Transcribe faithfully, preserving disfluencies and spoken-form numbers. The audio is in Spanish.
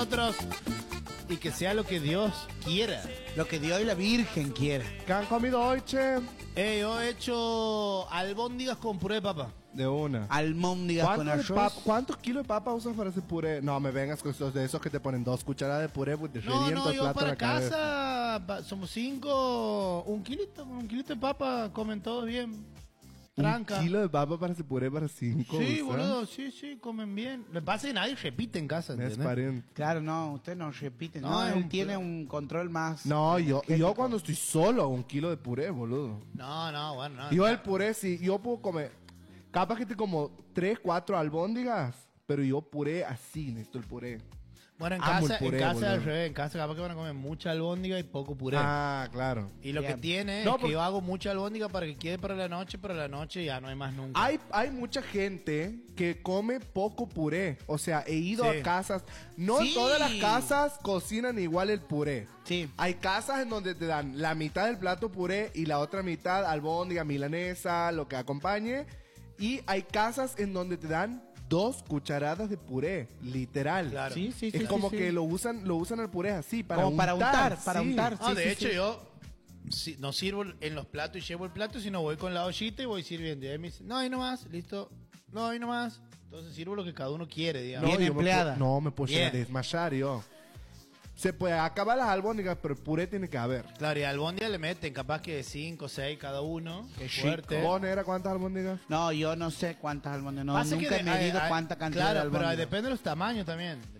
nosotros y que sea lo que Dios quiera. Lo que Dios y la Virgen quiera. ¿Qué han comido hoy, che? Eh, yo he hecho albóndigas con puré de papa. De una. Almóndigas con ¿Cuántos, de arroz. pap- ¿Cuántos kilos de papa usas para ese puré? No, me vengas con esos de esos que te ponen dos cucharadas de puré, pues te No, reviento no, el yo plato en para la cabeza. casa pa- somos cinco, un kilito, un kilito de papa, comen todos bien. Tranca. Un kilo de papa para ese puré para cinco. Sí, usas. boludo, sí, sí, comen bien. Lo que pasa es que nadie repite en casa, Es ¿entendés? pariente. Claro, no, usted no repite. No, No, es él un tiene pla- un control más. No, yo, energético. yo cuando estoy solo, un kilo de puré, boludo. No, no, bueno, no. Yo el puré, sí, yo puedo comer. Capaz que te como tres, cuatro albóndigas, pero yo puré así, necesito el puré. Bueno, en Amo casa, el puré, en casa boludo. al revés, en casa capaz que van a comer mucha albóndiga y poco puré. Ah, claro. Y lo Bien. que tiene No, es que porque- yo hago mucha albóndiga para que quede para la noche, pero la noche ya no hay más nunca. Hay, hay mucha gente que come poco puré. O sea, he ido Sí. a casas. No Sí. todas las casas cocinan igual el puré. Sí. Hay casas en donde te dan la mitad del plato puré y la otra mitad albóndiga, milanesa, lo que acompañe. Y hay casas en donde te dan dos cucharadas de puré, literal. Claro. Sí, sí, Es sí, como sí, que sí. lo usan, lo usan el puré así, para Como para untar, sí. para untar. Ah, Sí, de sí, hecho sí. yo si- no sirvo en los platos y llevo el plato, sino voy con la ollita y voy sirviendo. Y ahí me dice, no, ahí nomás, listo. No, ahí nomás. Entonces sirvo lo que cada uno quiere, digamos. Bien yo me empleada. puedo- no, me puedo llegar a Bien. desmayar yo. Se puede acabar las albóndigas, pero el puré tiene que haber. Claro, y al albóndiga le meten capaz que cinco o seis cada uno. Qué chico. fuerte. ¿Vos, Negra, cuántas albóndigas? No, yo no sé cuántas almondras. No, Pasa nunca que he de- medido hay- hay- cuánta cantidad claro, de pero albóndigas. depende de los tamaños también.